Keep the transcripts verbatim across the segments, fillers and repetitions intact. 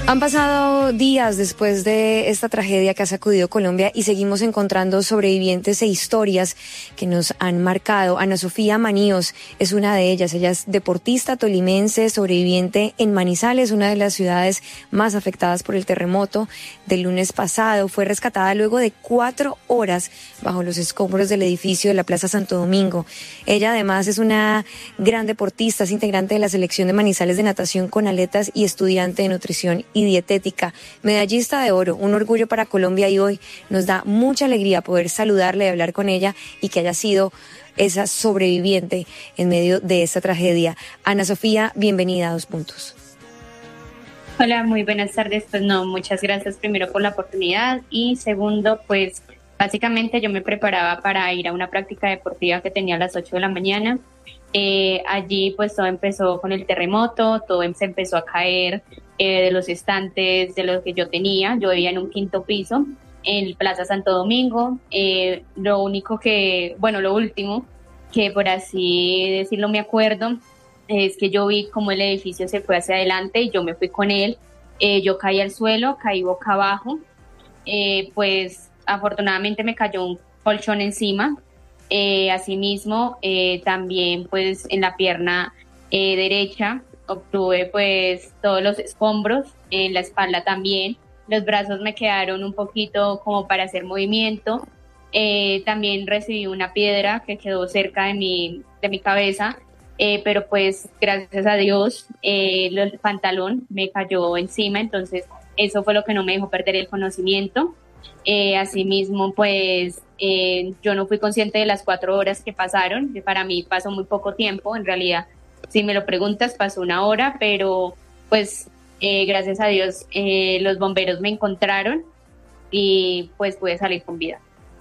Han pasado días después de esta tragedia que ha sacudido Colombia y seguimos encontrando sobrevivientes e historias que nos han marcado. Ana Sofía Maníos es una de ellas. Ella es deportista tolimense, sobreviviente en Manizales, una de las ciudades más afectadas por el terremoto del lunes pasado. Fue rescatada luego de cuatro horas bajo los escombros del edificio de la Plaza Santo Domingo. Ella además es una gran deportista, es integrante de la selección de Manizales de natación con aletas y estudiante de nutrición y dietética, medallista de oro, un orgullo para Colombia, y hoy nos da mucha alegría poder saludarla y hablar con ella y que haya sido esa sobreviviente en medio de esta tragedia. Ana Sofía, bienvenida a Dos Puntos. Hola, muy buenas tardes. Pues no, muchas gracias primero por la oportunidad y segundo, pues básicamente yo me preparaba para ir a una práctica deportiva que tenía a las ocho de la mañana. Eh, allí pues todo empezó con el terremoto, todo se empezó a caer eh, de los estantes de lo que yo tenía. Yo vivía en un quinto piso en Plaza Santo Domingo. Eh, lo único que, bueno, lo último que por así decirlo me acuerdo es que yo vi cómo el edificio se fue hacia adelante y yo me fui con él. Eh, yo caí al suelo, caí boca abajo, eh, pues afortunadamente me cayó un colchón encima. Eh, asimismo, eh, también pues en la pierna eh, derecha obtuve pues todos los escombros, en la espalda también, los brazos me quedaron un poquito como para hacer movimiento. Eh, también recibí una piedra que quedó cerca de mi, de mi cabeza, eh, pero pues gracias a Dios eh, el pantalón me cayó encima, entonces eso fue lo que no me dejó perder el conocimiento. Eh, asimismo, pues eh, yo no fui consciente de las cuatro horas que pasaron. Para mí pasó muy poco tiempo, en realidad, si me lo preguntas, pasó una hora, pero pues eh, gracias a Dios eh, los bomberos me encontraron y pues pude salir con vida.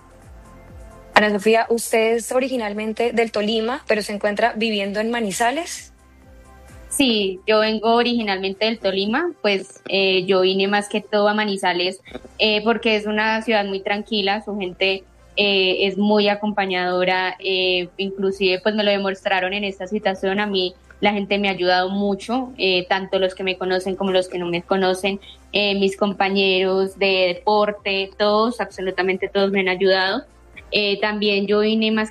Ana Sofía, usted es originalmente del Tolima, pero se encuentra viviendo en Manizales. Sí, yo vengo originalmente del Tolima, pues eh, yo vine más que todo a Manizales eh, porque es una ciudad muy tranquila, su gente eh, es muy acompañadora, eh, inclusive pues me lo demostraron en esta situación. A mí la gente me ha ayudado mucho, eh, tanto los que me conocen como los que no me conocen, eh, mis compañeros de deporte, todos, absolutamente todos me han ayudado. Eh, también yo vine más